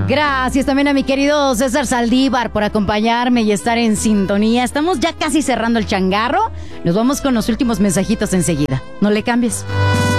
Gracias también a mi querido César Saldívar por acompañarme y estar en sintonía. Estamos ya casi cerrando el changarro. Nos vamos con los últimos mensajitos enseguida. No le cambies.